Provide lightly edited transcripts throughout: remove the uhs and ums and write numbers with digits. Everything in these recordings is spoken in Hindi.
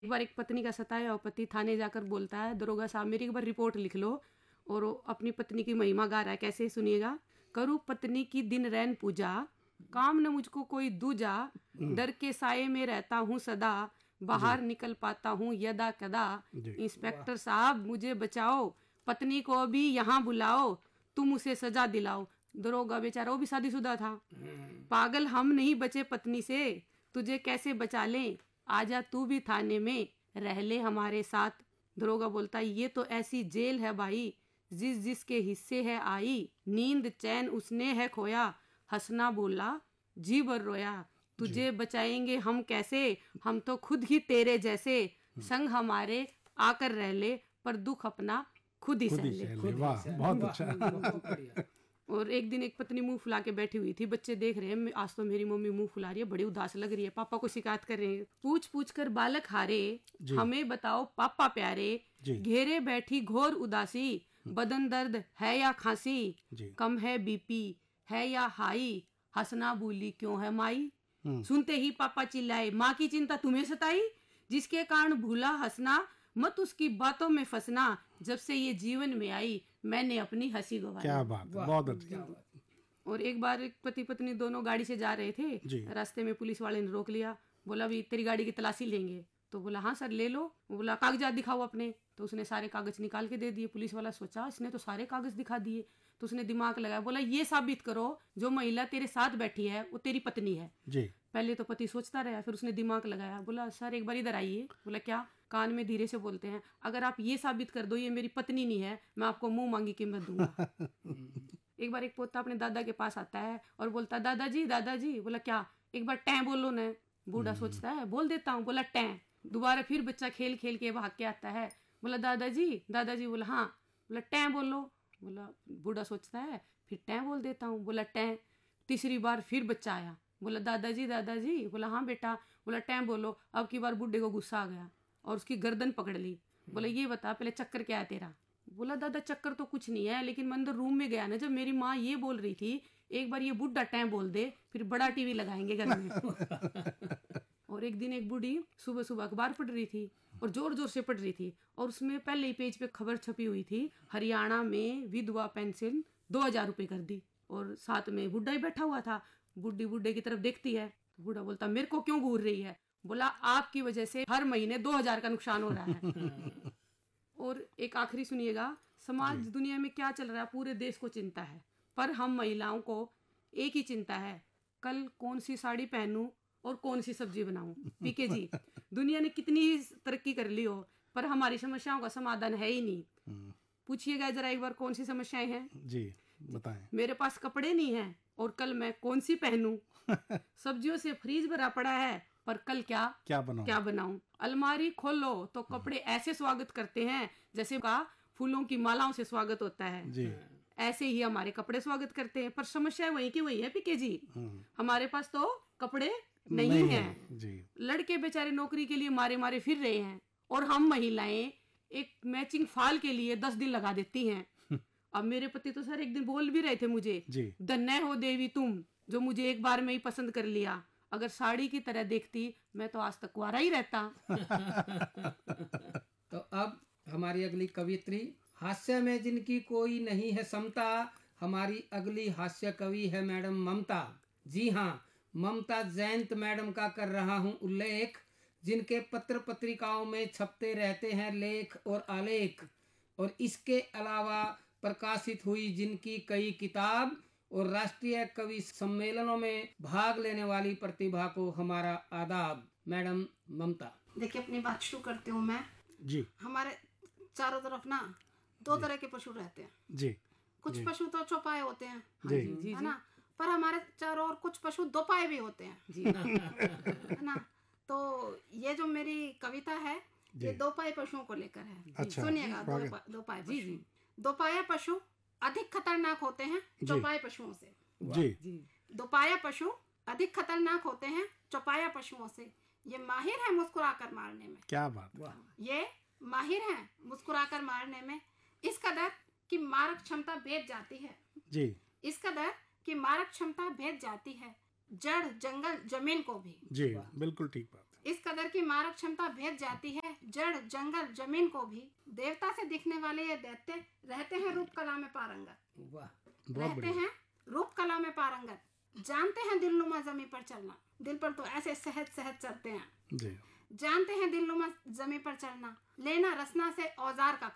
एक बार एक पत्नी का सताया हुआ पति थाने जाकर बोलता है, दरोगा साहब मेरी एक बार रिपोर्ट लिख लो। और वो अपनी पत्नी की महिमा गा रहा है, कैसे सुनिएगा। करूँ पत्नी की दिन रैन पूजा, काम न मुझको कोई दूजा, डर के साये में रहता हूँ सदा, बाहर निकल पाता हूँ यदा कदा। इंस्पेक्टर साहब मुझे बचाओ, पत्नी को अभी यहाँ बुलाओ, तुम उसे सजा दिलाओ। दरोगा बेचारा वो भी शादीशुदा था। पागल हम नहीं बचे पत्नी से, तुझे कैसे बचा लें, आजा तू भी थाने में रह ले हमारे साथ। दरोगा बोलता ये तो ऐसी जेल है भाई, जिस जिसके हिस्से है आई, नींद चैन उसने है खोया, हंसना बोला जी भर रोया। तुझे बचाएंगे हम कैसे, हम तो खुद ही तेरे जैसे, संग हमारे आकर रह ले, पर दुख अपना खुद ही सह ले। वाह, बहुत अच्छा। और एक दिन एक पत्नी मुंह फुला के बैठी हुई थी, बच्चे देख रहे हैं, आज तो मेरी मम्मी मुंह फुला रही है, बड़ी उदास लग रही है, पापा को शिकायत कर रहे हैं। पूछ पूछ कर बालक हारे, हमें बताओ पापा प्यारे, घेरे बैठी घोर उदासी, बदन दर्द है या खांसी, कम है बीपी है या हाई, हंसना भूली क्यों है माई। सुनते ही पापा चिल्लाए, माँ की चिंता तुम्हें सताई, जिसके कारण भूला हंसना, मत उसकी बातों में फंसना, जब से ये जीवन में आई मैंने अपनी हंसी गवाई। क्या बात, बहुत अच्छी। और एक बार एक पति पत्नी दोनों गाड़ी से जा रहे थे, रास्ते में पुलिस वाले ने रोक लिया, बोला भी तेरी गाड़ी की तलाशी लेंगे। तो बोला हाँ सर ले लो। वो बोला कागजात दिखाओ अपने। तो उसने सारे कागज निकाल के दे दिए। पुलिस वाला सोचा इसने तो सारे कागज दिखा दिए, तो उसने दिमाग लगाया, बोला ये साबित करो जो महिला तेरे साथ बैठी है वो तेरी पत्नी है। पहले तो पति सोचता रहा, फिर उसने दिमाग लगाया, बोला सर एक बार इधर आइए। बोला क्या। कान में धीरे से बोलते हैं, अगर आप ये साबित कर दो ये मेरी पत्नी नहीं है, मैं आपको मुंह मांगी कीमत दूंगा। एक बार एक पोता अपने दादा के पास आता है और बोलता है दादाजी दादाजी। बोला क्या। एक बार टैं बोलो न। बूढ़ा सोचता है बोल देता हूँ। बोला टैं। दोबारा फिर बच्चा खेल खेल के भाग के आता है, बोला दादाजी दादाजी। बोला हाँ। बोला टैं बोलो। बोला बूढ़ा सोचता है फिर टैं बोल देता हूँ। बोला टैं। तीसरी बार फिर बच्चा आया, बोला दादाजी दादाजी। बोला हाँ बेटा। बोला टैं बोलो। अब की बार बूढ़े को गुस्सा आ गया और उसकी गर्दन पकड़ ली। बोला ये बता पहले चक्कर क्या है तेरा। बोला दादा चक्कर तो कुछ नहीं है, लेकिन मैं अंदर रूम में गया ना जब मेरी माँ ये बोल रही थी एक बार ये बुढ़ा टैं बोल दे, फिर बड़ा टीवी लगाएंगे घर में। और एक दिन एक बूढ़ी सुबह सुबह अखबार पढ़ रही थी और जोर जोर से पढ़ रही थी, और उसमें पहले ही पेज पे खबर छपी हुई थी, हरियाणा में विधवा पेंशन 2000 रुपए कर दी। और साथ में बुढ़ा ही बैठा हुआ था। बुढ़ी बूढ़े की तरफ देखती है, तो बूढ़ा बोलता मेरे को क्यों घूर रही है। बोला आपकी वजह से हर महीने 2000 का नुकसान हो रहा है। और एक आखिरी सुनिएगा, समाज दुनिया में क्या चल रहा है पूरे देश को चिंता है, पर हम महिलाओं को एक ही चिंता है, कल कौन सी साड़ी पहनूं और कौन सी सब्जी बनाऊं। पीके जी, दुनिया ने कितनी तरक्की कर ली हो पर हमारी समस्याओं का समाधान है ही नहीं। पूछिएगा जरा एक बार कौन सी समस्याएं हैं जी, बताएं। मेरे पास कपड़े नहीं हैं और कल मैं कौन सी पहनूं। सब्जियों से फ्रीज भरा पड़ा है पर कल क्या बनाऊं। अलमारी खोलो तो कपड़े ऐसे स्वागत करते हैं जैसे का फूलों की मालाओं से स्वागत होता है जी। ऐसे ही हमारे कपड़े स्वागत करते हैं, पर समस्या वही की वही है पीके जी। हमारे पास तो कपड़े नहीं है जी। लड़के बेचारे नौकरी के लिए मारे मारे फिर रहे हैं और हम महिलाएं एक मैचिंग फाल के लिए 10 दिन लगा देती हैं। अब मेरे पति तो सर एक दिन बोल भी रहे थे मुझे, धन्य हो देवी तुम जो मुझे एक बार में ही पसंद कर लिया, अगर साड़ी की तरह देखती मैं तो आज तक कुंवारा ही रहता। तो अब हमारी अगली कवियत्री, हास्य में जिनकी कोई नहीं है समता, हमारी अगली हास्य कवि है मैडम ममता। जी हाँ, ममता जयंत मैडम का कर रहा हूँ उल्लेख, जिनके पत्र पत्रिकाओं में छपते रहते हैं लेख और आलेख, और इसके अलावा प्रकाशित हुई जिनकी कई किताब और राष्ट्रीय कवि सम्मेलनों में भाग लेने वाली प्रतिभा को हमारा आदाब। मैडम ममता। देखिए अपनी बात शुरू करती हूँ मैं जी। हमारे चारों तरफ ना दो तरह के पशु रहते हैं जी। कुछ पशु तो चौपाए होते हैं जी, है ना, पर हमारे चारों ओर कुछ पशु दो पाए भी होते हैं जी। है ना, तो ये जो मेरी कविता है ये दो पाए पशुओं को लेकर है। अच्छा, सुनिएगा। दो पाए जी। दो पाया पशु अधिक खतरनाक होते हैं चौपाया पशुओं से जी। दोपाया पशु अधिक खतरनाक होते हैं चौपाया पशुओं से। ये माहिर है मुस्कुराकर मारने में। क्या बात। ये माहिर है मुस्कुराकर मारने में, इस कदर कि मारक क्षमता भेद जाती है जी। इस कदर कि मारक क्षमता भेद जाती है जड़ जंगल जमीन को भी जी। बिल्कुल ठीक बात। इस कदर की मारक क्षमता भेद जाती है जड़ जंगल जमीन को भी। देवता से दिखने वाले ये दैत्य रहते हैं रूप कला में पारंगत। रहते हैं रूप कला में पारंगत, जानते हैं दिलनुमा जमी पर चलना। दिल पर तो ऐसे सहज सहज चलते हैं जी। जानते हैं दिलनुमा जमी पर चलना, लेना रसना से औजार का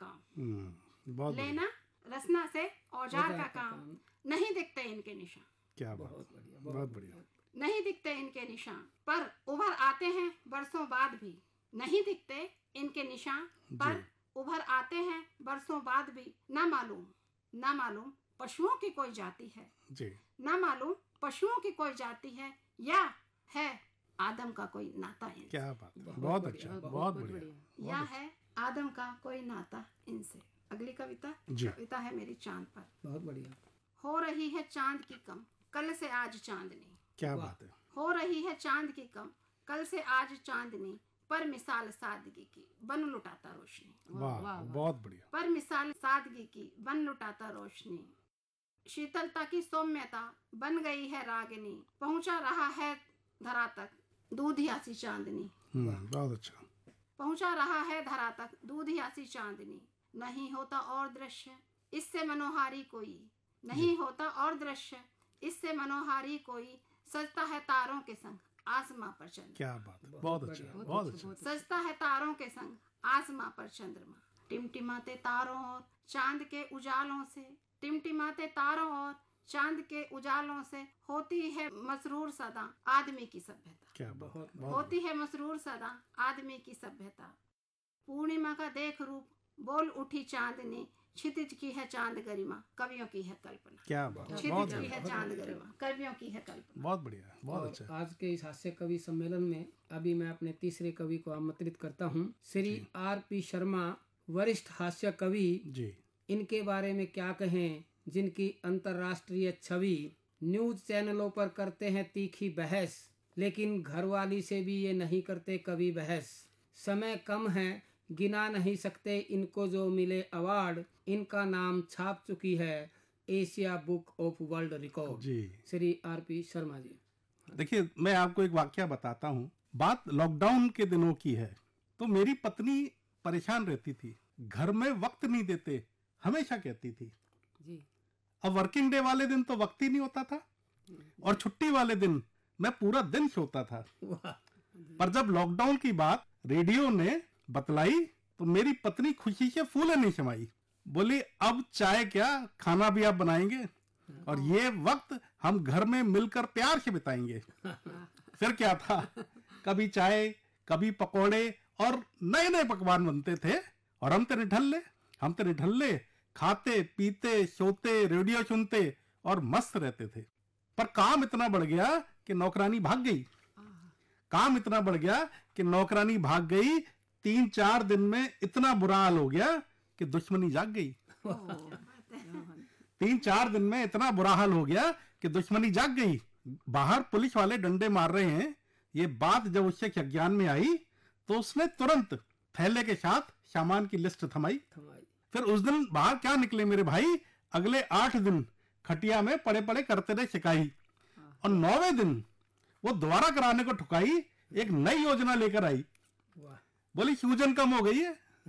काम। लेना रसना से औजार का काम, नहीं दिखते इनके निशान। क्या बात, बहुत बढ़िया। नहीं दिखते इनके निशान, पर उभर आते हैं बरसों बाद भी। नहीं दिखते इनके निशान, पर उभर आते हैं बरसों बाद भी। ना मालूम पशुओं की कोई जाति है जी। ना मालूम पशुओं की कोई जाति है, या है आदम का कोई नाता इनसे। क्या बात, बहुत अच्छा, बहुत बढ़िया। या है आदम का कोई नाता इनसे। अगली कविता है मेरी चांद पर। बहुत बढ़िया। हो रही है चांद की कम, कल से आज चांदनी। क्या बात है। हो रही है चांद की कम, कल से आज चांदनी, पर मिसाल सादगी की बन लुटाता रोशनी। वाह, बहुत बढ़िया। पर मिसाल सादगी की बन लुटाता रोशनी, शीतलता की सौम्यता बन गई है रागिनी। पहुंचा रहा है धरा तक दूधियासी चांदनी। बहुत अच्छा। पहुंचा रहा है धरा तक दूधियासी चांदनी। नहीं होता और दृश्य इससे मनोहारी कोई, नहीं होता और दृश्य इससे मनोहारी कोई। सजता है तारों के संग आसमां पर चंद्रमा। क्या बात है, बहुत अच्छा, बहुत अच्छा। सजता है तारों के संग आसमां पर चंद्रमा। टिमटिमाते तारों और चांद के उजालों से, टिमटिमाते तारों और चांद के उजालों से होती है मसरूर सदा आदमी की सभ्यता। क्या बात, होती है मसरूर सदा आदमी की सभ्यता। पूर्णिमा का देख रूप बोल उठी चांदनी, क्षितिज की है चांद गरिमा कवियों की है कल्पना। क्या बात, क्षितिज की है चांद गरिमा कवियों की है कल्पना। बहुत बढ़िया, बहुत अच्छा। आज के इस हास्य कवि सम्मेलन में अभी मैं अपने तीसरे कवि को आमंत्रित करता हूँ, श्री R.P. शर्मा, वरिष्ठ हास्य कवि जी। इनके बारे में क्या कहें, जिनकी अंतर्राष्ट्रीय छवि। न्यूज चैनलों पर करते हैं तीखी बहस, लेकिन घरवाली से भी ये नहीं करते कभी बहस। समय कम है, गिना नहीं सकते इनको जो मिले अवार्ड। इनका नाम छाप चुकी है Asia book of world record ji, Shri R.P. Sharma ji. देखिए, मैं आपको एक वाकया बताता हूँ। बात लॉकडाउन के दिनों की है। तो मेरी पत्नी परेशान रहती थी, घर में वक्त नहीं देते, हमेशा कहती थी जी। अब वर्किंग डे वाले दिन तो वक्त ही नहीं होता था, और छुट्टी वाले दिन मैं पूरा दिन सोता था। पर जब लॉकडाउन की बात रेडियो ने बतलाई तो मेरी पत्नी खुशी से फूले नहीं समाई। बोली, अब चाय क्या, खाना भी आप बनाएंगे, और ये वक्त हम घर में मिलकर प्यार से बिताएंगे। फिर क्या था, कभी चाय, कभी पकोड़े और नए नए पकवान बनते थे, और हम तो निठल्ले खाते पीते सोते रेडियो सुनते और मस्त रहते थे। पर काम इतना बढ़ गया कि नौकरानी भाग गई। काम इतना बढ़ गया कि नौकरानी भाग गई। 3-4 दिन में इतना बुरा हाल हो गया कि दुश्मनी जाग गई। 3-4 दिन में इतना बुरा हाल हो गया कि दुश्मनी जाग गई। बाहर पुलिस वाले डंडे मार रहे हैं। ये बात जब उससे ज्ञान में आई तो उसने तुरंत थैले के साथ सामान की लिस्ट थमाई। फिर उस दिन बाहर क्या निकले मेरे भाई, अगले 8 दिन खटिया में पड़े पड़े करते रहे शिकाई, और 9वें दिन वो दोबारा कराने को ठुकाई। एक नई योजना लेकर आई। बोली, सूजन कम हो गई है।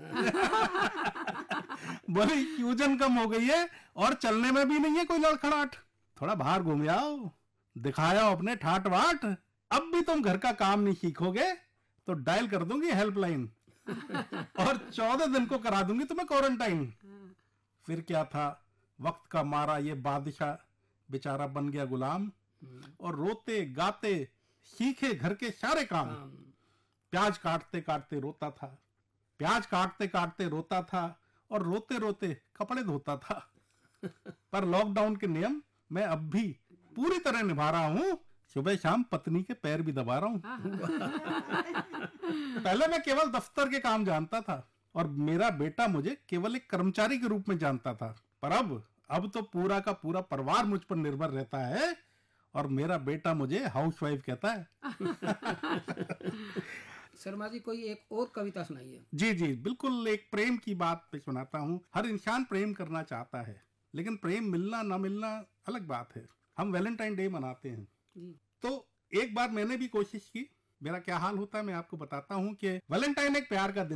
बोली, सूजन कम हो गई है और चलने में भी नहीं है कोई लड़खड़ाहट। थोड़ा बाहर घूम आओ, दिखाया अपने ठाट वाट। अब भी तुम घर का काम नहीं सीखोगे तो डायल कर दूंगी हेल्पलाइन, और 14 दिन को करा दूंगी तुम्हें क्वारंटाइन। फिर क्या था, वक्त का मारा ये बादशाह बेचारा बन गया गुलाम, और रोते गाते सीखे घर के सारे काम। प्याज काटते काटते रोता था, प्याज काटते काटते रोता था, और रोते रोते कपड़े धोता था। पर लॉकडाउन के नियम मैं अब भी पूरी तरह निभा रहा हूँ। सुबह शाम पत्नी के पैर भी दबा रहा हूँ। पहले मैं केवल दफ्तर के काम जानता था, और मेरा बेटा मुझे केवल एक कर्मचारी के रूप में जानता था। पर अब तो पूरा का पूरा परिवार मुझ पर निर्भर रहता है, और मेरा बेटा मुझे हाउसवाइफ कहता है। शर्मा जी, कोई एक और कविता सुनाइए। जी जी बिल्कुल, एक प्रेम की बात पे सुनाता हूँ। हर इंसान प्रेम करना चाहता है, लेकिन प्रेम मिलना ना मिलना अलग बात है। हम वैलेंटाइन डे मनाते हैं, तो एक बार मैंने भी कोशिश की मेरा क्या हाल होता है मैं आपको बताता हूँ कि वैलेंटाइन एक प्यार का दिन